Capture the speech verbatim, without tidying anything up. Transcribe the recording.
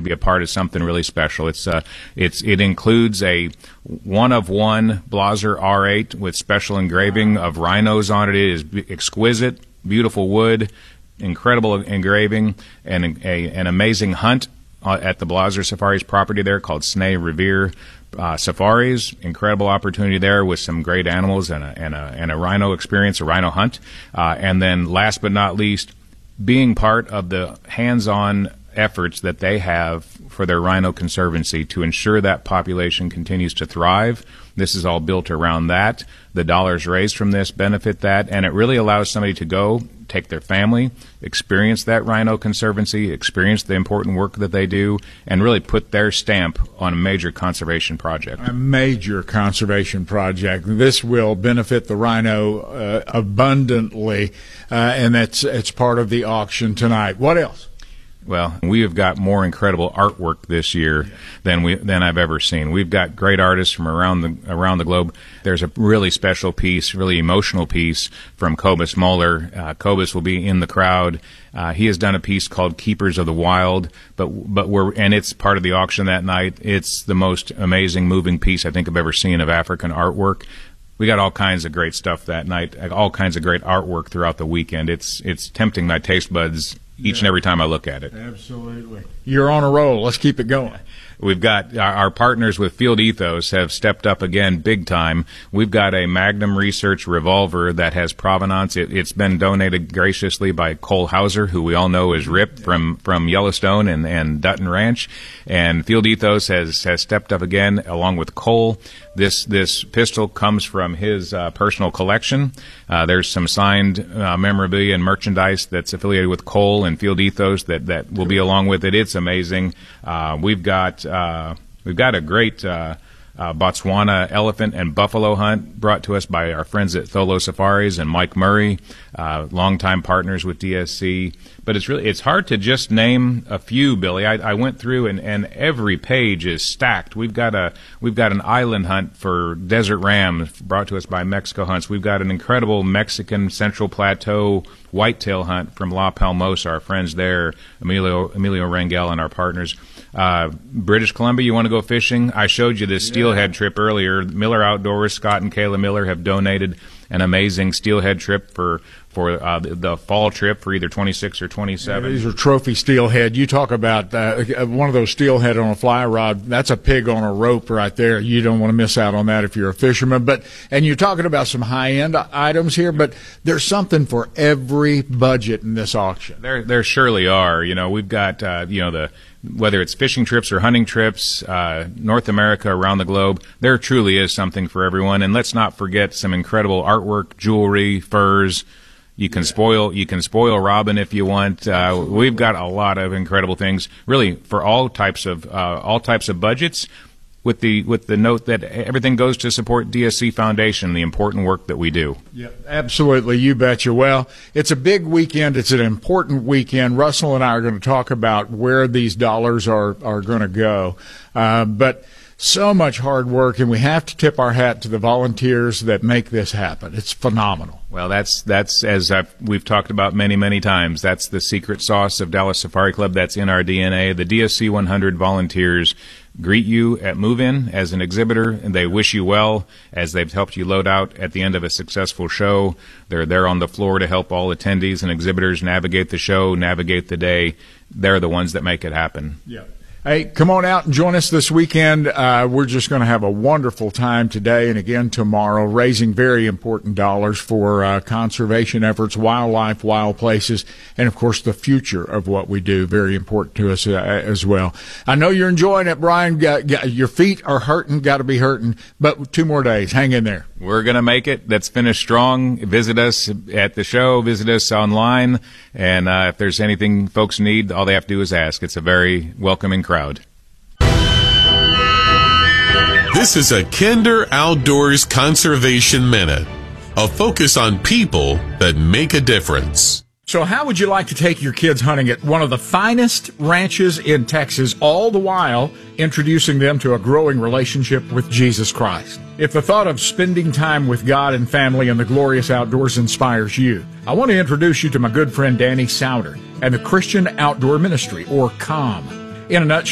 be a part of something really special. It's uh, it's it includes a one of one Blaser R eight with special engraving of rhinos on it. It is exquisite, beautiful wood, incredible engraving, and a, an amazing hunt at the Blaser Safaris property there called Sneh Revere uh, Safaris. Incredible opportunity there with some great animals and a, and a, and a rhino experience, a rhino hunt. Uh, and then last but not least, being part of the hands-on efforts that they have for their rhino conservancy to ensure that population continues to thrive. This is all built around that. The dollars raised from this benefit that, and it really allows somebody to go, take their family, experience that rhino conservancy, experience the important work that they do, and really put their stamp on a major conservation project. A major conservation project. This will benefit the rhino uh, abundantly, uh, and that's it's part of the auction tonight. What else? Well, we have got more incredible artwork this year than we than I've ever seen. We've got great artists from around the around the globe. There's a really special piece, really emotional piece from Cobus Moeller. Uh, Cobus will be in the crowd. Uh, he has done a piece called "Keepers of the Wild," but but we're and it's part of the auction that night. It's the most amazing, moving piece I think I've ever seen of African artwork. We got all kinds of great stuff that night, all kinds of great artwork throughout the weekend. It's it's tempting my taste buds each yeah. and every time I look at it. Absolutely. You're on a roll. Let's keep it going. We've got our, our partners with Field Ethos have stepped up again big time. We've got a Magnum Research revolver that has provenance. It, it's been donated graciously by Cole Hauser, who we all know is Rip from, from Yellowstone and, and Dutton Ranch. And Field Ethos has, has stepped up again along with Cole. This this pistol comes from his uh, personal collection. Uh, there's some signed uh, memorabilia and merchandise that's affiliated with Cole and Field Ethos that, that will be along with it. It's amazing. Uh, we've got uh, we've got a great uh, uh, Botswana elephant and buffalo hunt brought to us by our friends at Tholo Safaris and Mike Murray, uh, longtime partners with D S C. But it's really it's hard to just name a few, Billy. I, I went through and, and every page is stacked. We've got a we've got an island hunt for desert rams brought to us by Mexico Hunts. We've got an incredible Mexican Central Plateau whitetail hunt from La Palmosa, our friends there, Emilio Emilio Rangel and our partners. Uh, British Columbia, you want to go fishing? I showed you this steelhead trip earlier. Miller Outdoors, Scott and Kayla Miller have donated an amazing steelhead trip for for uh, the, the fall trip for either twenty-six or twenty-seven. Yeah, these are trophy steelhead. You talk about uh, one of those steelhead on a fly rod. That's a pig on a rope right there. You don't want to miss out on that if you're a fisherman. But and you're talking about some high-end items here, but there's something for every budget in this auction. There, there surely are. You know, we've got uh, you know the. Whether it's fishing trips or hunting trips, uh, North America, around the globe, there truly is something for everyone. And let's not forget some incredible artwork, jewelry, furs. You can yeah. spoil you can spoil Robin if you want. Uh, we've got a lot of incredible things, really, for all types of uh, all types of budgets. With the with the note that everything goes to support D S C Foundation, the important work that we do. Yeah, absolutely. You betcha. Well, it's a big weekend. It's an important weekend. Russell and I are going to talk about where these dollars are, are going to go. Uh, but so much hard work, and we have to tip our hat to the volunteers that make this happen. It's phenomenal. Well, that's, that's as I've, we've talked about many, many times, that's the secret sauce of Dallas Safari Club. That's in our D N A. The D S C one hundred volunteers greet you at move-in as an exhibitor, and they wish you well as they've helped you load out at the end of a successful show. They're there on the floor to help all attendees and exhibitors navigate the show, navigate the day. They're the ones that make it happen. Yeah. Hey, come on out and join us this weekend. Uh, we're just going to have a wonderful time today and again tomorrow, raising very important dollars for uh, conservation efforts, wildlife, wild places, and, of course, the future of what we do, very important to us uh, as well. I know you're enjoying it, Brian. Got, got, your feet are hurting, got to be hurting, but two more days. Hang in there. We're going to make it. Let's finish strong. Visit us at the show. Visit us online. And uh, if there's anything folks need, all they have to do is ask. It's a very welcoming crowd. This is a Kinder Outdoors Conservation Minute, a focus on people that make a difference. So how would you like to take your kids hunting at one of the finest ranches in Texas, all the while introducing them to a growing relationship with Jesus Christ? If the thought of spending time with God and family in the glorious outdoors inspires you, I want to introduce you to my good friend Danny Souter and the Christian Outdoor Ministry, or C O M. In a nutshell,